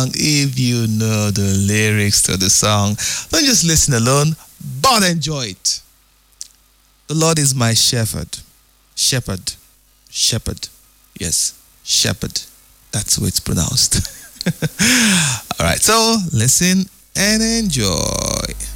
If you know the lyrics to the song, don't just listen alone, but enjoy it. The Lord is my shepherd. Shepherd. Shepherd. Yes, shepherd. That's how it's pronounced. All right, so listen and enjoy.